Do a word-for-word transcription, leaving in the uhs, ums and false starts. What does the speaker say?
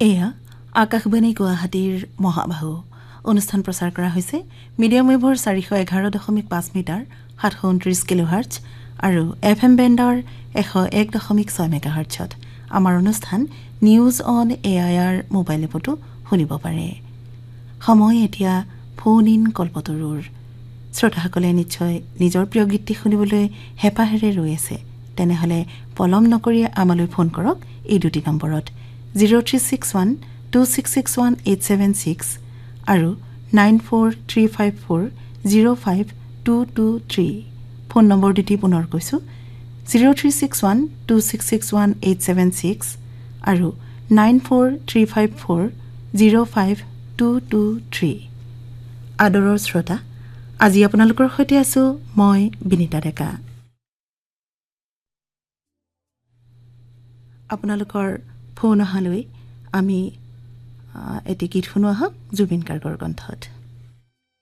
এয়া আকাশবাণী গুৱাহাটীৰ মহাবাহু অনুষ্ঠান প্ৰচাৰ কৰা হৈছে মিডিয়াম ৱেভৰ চাৰিশ এঘাৰ দশমিক পাঁচ মিটাৰ সাতশ ঊনত্ৰিশ কিলোহাৰ্টজ আৰু এফ এম বেণ্ডৰ এশ এক দশমিক ছয় মেগাহাৰ্টজত আমাৰ অনুষ্ঠান news on A I R mobile এপতো শুনিব পাৰে। সময় এতিয়া ফোন ইন কল্পতৰুৰ। শ্ৰোতাসকলে নিশ্চয় নিজৰ প্ৰিয় গীতটি শুনিবলৈ হেঁপাহেৰে ৰৈ আছে। তেনেহ'লে পলম নকৰি আমালৈ ফোন কৰক এই দুটি নম্বৰত zero' three six one two six six one eight seven six আৰু nine four three five four zero' five two two three. Phone number দুটি পুনৰ কৈছোঁ zero' three six one two six six one eight seven six আৰু nine four three five four zero' five two two three. আদৰৰ শ্ৰোতা, আজি আপোনালোকৰ সৈতে আছোঁ মই বিনীতা ডেকা। আপোনালোকৰ ফোন অহালৈ আমি এটি গীত শুনো আহক জুবিন গাৰ্গৰ কণ্ঠত।